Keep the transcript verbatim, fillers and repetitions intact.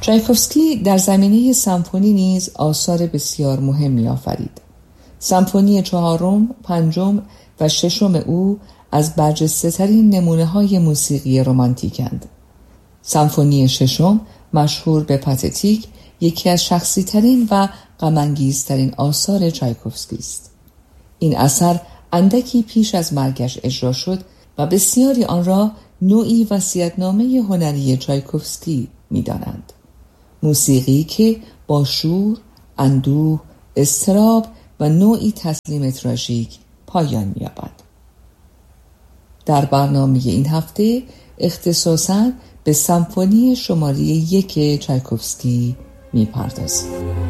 چایکوفسکی در زمینه سمفونی نیز آثار بسیار مهمی آفرید. سمفونی چهارم، پنجم و ششم او از برجسته‌ترین نمونه‌های موسیقی رمانتیکند. سمفونی ششم مشهور به پاتتیک یکی از شخصی‌ترین و غم‌انگیزترین آثار چایکوفسکی است. این اثر اندکی پیش از مرگش اجرا شد و بسیاری آن را نوعی وصیت‌نامه هنری چایکوفسکی می‌دانند. موسیقی که با شور، اندوه، اضطراب و نوعی تسلیم تراژیک پایان می‌یابد. در برنامه این هفته اختصاصاً به سمفونی شماره یک چایکوفسکی می‌پردازیم.